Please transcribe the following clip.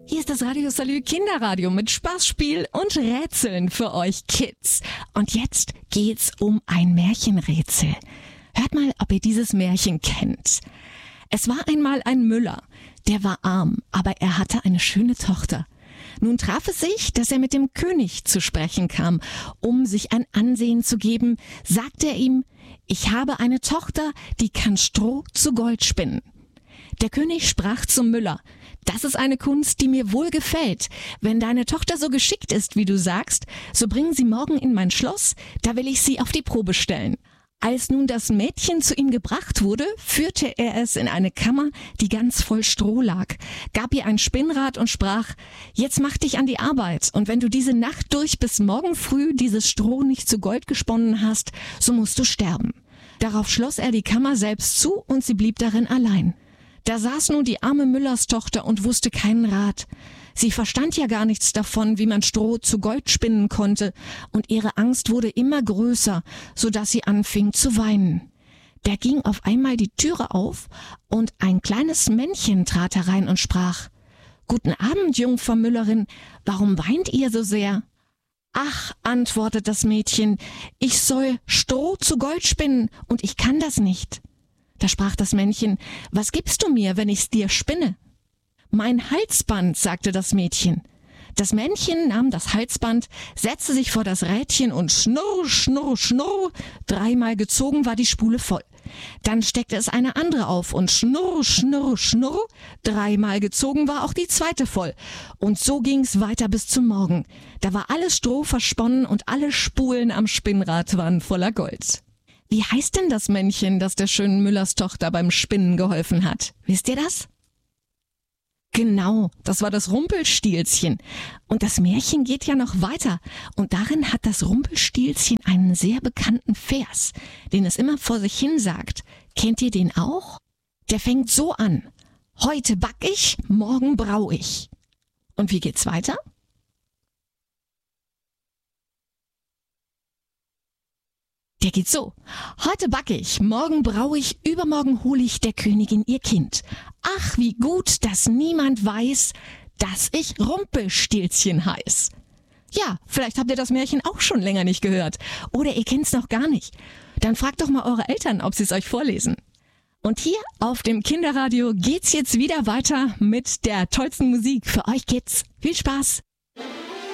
Hier ist das Radio Salü Kinderradio mit Spaß, Spiel und Rätseln für euch Kids. Und jetzt geht's um ein Märchenrätsel. Hört mal, ob ihr dieses Märchen kennt. Es war einmal ein Müller, der war arm, aber er hatte eine schöne Tochter. Nun traf es sich, dass er mit dem König zu sprechen kam. Um sich ein Ansehen zu geben, sagte er ihm: Ich habe eine Tochter, die kann Stroh zu Gold spinnen. Der König sprach zum Müller: Das ist eine Kunst, die mir wohl gefällt. Wenn deine Tochter so geschickt ist, wie du sagst, so bring sie morgen in mein Schloss, da will ich sie auf die Probe stellen. Als nun das Mädchen zu ihm gebracht wurde, führte er es in eine Kammer, die ganz voll Stroh lag, gab ihr ein Spinnrad und sprach: Jetzt mach dich an die Arbeit, und wenn du diese Nacht durch bis morgen früh dieses Stroh nicht zu Gold gesponnen hast, so musst du sterben. Darauf schloss er die Kammer selbst zu, und sie blieb darin allein. Da saß nun die arme Müllerstochter und wusste keinen Rat. Sie verstand ja gar nichts davon, wie man Stroh zu Gold spinnen konnte, und ihre Angst wurde immer größer, so dass sie anfing zu weinen. Da ging auf einmal die Türe auf, und ein kleines Männchen trat herein und sprach: Guten Abend, Jungfer Müllerin, warum weint ihr so sehr? Ach, antwortet das Mädchen, ich soll Stroh zu Gold spinnen, und ich kann das nicht. Da sprach das Männchen: Was gibst du mir, wenn ich's dir spinne? Mein Halsband, sagte das Mädchen. Das Männchen nahm das Halsband, setzte sich vor das Rädchen und schnurr, schnurr, schnurr, 3-mal gezogen war die Spule voll. Dann steckte es eine andere auf und schnurr, schnurr, schnurr, 3-mal gezogen war auch die zweite voll. Und so ging's weiter bis zum Morgen. Da war alles Stroh versponnen und alle Spulen am Spinnrad waren voller Gold. Wie heißt denn das Männchen, das der schönen Müllerstochter beim Spinnen geholfen hat? Wisst ihr das? Genau, das war das Rumpelstilzchen. Und das Märchen geht ja noch weiter. Und darin hat das Rumpelstilzchen einen sehr bekannten Vers, den es immer vor sich hin sagt. Kennt ihr den auch? Der fängt so an: Heute back ich, morgen brau ich. Und wie geht's weiter? Der geht so: Heute backe ich, morgen brau ich, übermorgen hol ich der Königin ihr Kind. Ach, wie gut, dass niemand weiß, dass ich Rumpelstilzchen heiß. Ja, vielleicht habt ihr das Märchen auch schon länger nicht gehört. Oder ihr kennt's noch gar nicht. Dann fragt doch mal eure Eltern, ob sie es euch vorlesen. Und hier auf dem Kinderradio geht's jetzt wieder weiter mit der tollsten Musik für euch Kids. Viel Spaß!